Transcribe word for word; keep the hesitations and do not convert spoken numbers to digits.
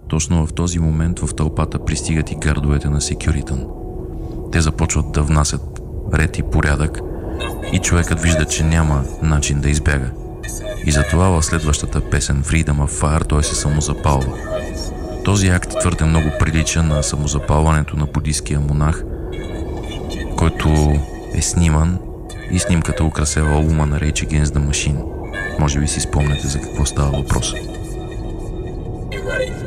Точно в този момент в тълпата пристигат и гардовете на Секюритън. Те започват да внасят ред и порядък и човекът вижда, че няма начин да избяга. И затова в следващата песен Freedom of Fire той се самозапалва. Този акт твърде много прилича на самозапалването на буддийския монах, който е сниман и снимката украсява албума на Rage Against the Machine. Може би си спомняте за какво става въпрос. Right.